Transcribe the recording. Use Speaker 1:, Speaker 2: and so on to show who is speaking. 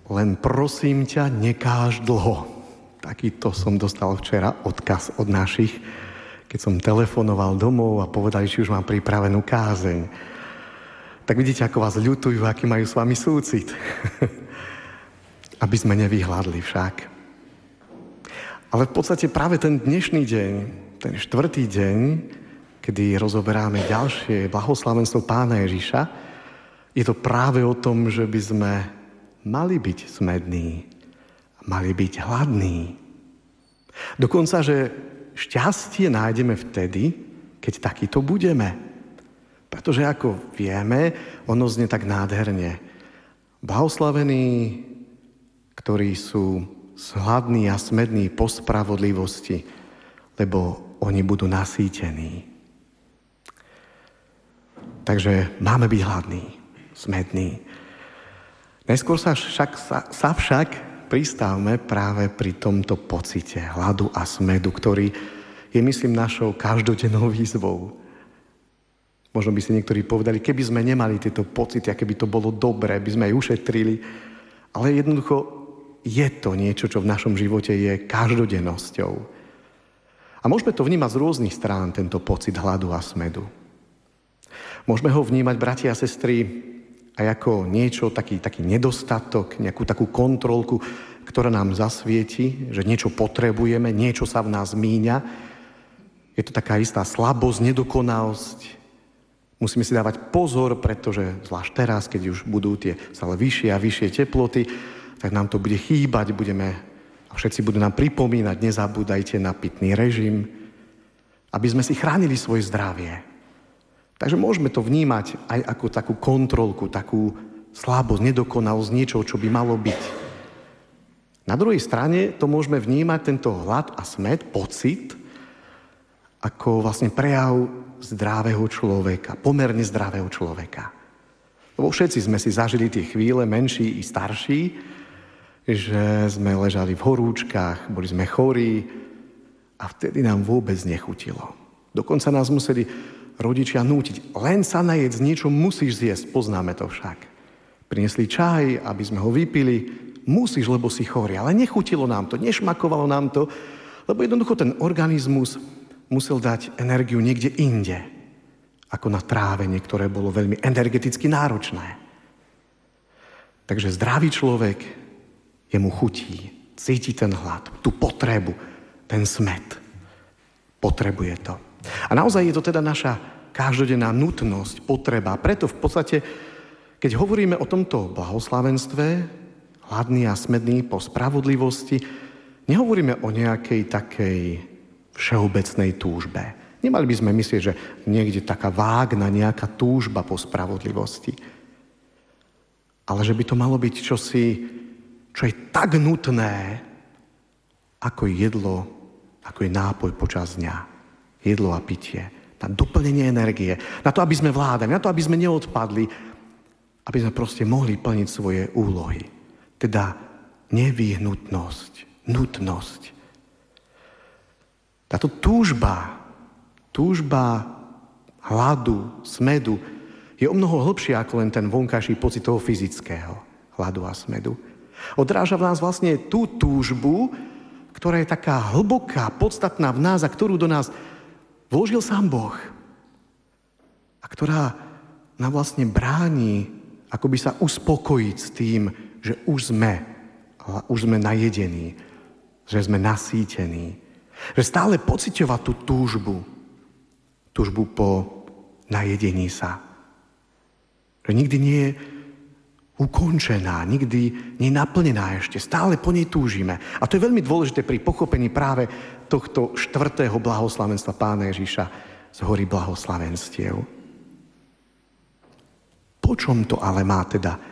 Speaker 1: len prosím ťa, nekáž dlho. Takýto som dostal včera odkaz od našich, keď som telefonoval domov a povedali, či už mám pripravenú kázeň. Tak vidíte, ako vás ľutujú, aký majú s vami súcit. Aby sme nevyhľadli však. Ale v podstate práve ten dnešný deň, ten 4. deň, kedy rozoberáme ďalšie blahoslavenstvo Pána Ježiša, je to práve o tom, že by sme mali byť smední, mali byť hladní. Dokonca, že šťastie nájdeme vtedy, keď takýto budeme. Pretože ako vieme, ono znie tak nádherne. Blahoslavení, ktorí sú hladní a smední po spravodlivosti, lebo oni budú nasýtení. Takže máme byť hladní, smední. Najskôr sa však pristávme práve pri tomto pocite hladu a smedu, ktorý je, myslím, našou každodennou výzvou. Možno by si niektorí povedali, keby sme nemali tieto pocity, a keby to bolo dobré, by sme aj ušetrili. Ale jednoducho je to niečo, čo v našom živote je každodennosťou. A môžeme to vnímať z rôznych strán, tento pocit hladu a smedu. Môžeme ho vnímať, bratia a sestry, aj ako niečo, taký nedostatok, nejakú takú kontrolku, ktorá nám zasvieti, že niečo potrebujeme, niečo sa v nás míňa. Je to taká istá slabosť, nedokonalosť. Musíme si dávať pozor, pretože zvlášť teraz, keď už budú tie stále vyššie a vyššie teploty, tak nám to bude chýbať, a všetci budú nám pripomínať, nezabúdajte na pitný režim, aby sme si chránili svoje zdravie. Takže môžeme to vnímať aj ako takú kontrolku, takú slabosť, nedokonalosť, niečo, čo by malo byť. Na druhej strane to môžeme vnímať, tento hlad a smäd, pocit, ako vlastne prejav zdravého človeka, pomerne zdravého človeka. Lebo všetci sme si zažili tie chvíle, menší i starší, že sme ležali v horúčkach, boli sme chorí a vtedy nám vôbec nechutilo. Dokonca nás museli rodičia nútiť. Len sa najedz, niečo musíš zjesť. Poznáme to však. Prinesli čaj, aby sme ho vypili. Musíš, lebo si chorý. Ale nechutilo nám to, nešmakovalo nám to, lebo jednoducho ten organizmus musel dať energiu niekde inde. Ako na trávenie, ktoré bolo veľmi energeticky náročné. Takže zdravý človek, jemu chutí, cíti ten hlad, tú potrebu, ten smäd. Potrebuje to. A naozaj je to teda naša každodenná nutnosť, potreba. Preto v podstate, keď hovoríme o tomto blahoslavenstve, hladný a smedný po spravodlivosti, nehovoríme o nejakej takej všeobecnej túžbe. Nemali by sme myslieť, že niekde taká vágna nejaká túžba po spravodlivosti. Ale že by to malo byť čosi, čo je tak nutné, ako jedlo, ako je nápoj počas dňa. Jedlo a pitie, na doplnenie energie, na to, aby sme vládali, na to, aby sme neodpadli, aby sme proste mohli plniť svoje úlohy. Teda nevyhnutnosť, nutnosť. Táto túžba hladu, smedu je o mnoho hlbšia ako len ten vonkajší pocit toho fyzického hladu a smedu. Odráža v nás vlastne tú túžbu, ktorá je taká hlboká, podstatná v nás a ktorú do nás vložil sám Boh a ktorá nám vlastne bráni akoby sa uspokojiť s tým, že už sme najedení, že sme nasýtení, že stále pociťovať tú túžbu po najedení sa. Že nikdy nie je ukončená, nikdy nie je naplnená ešte. Stále po nej túžime. A to je veľmi dôležité pri pochopení práve tohto 4. blahoslavenstva Pána Ježiša z hory blahoslavenstiev. Po čom to ale má teda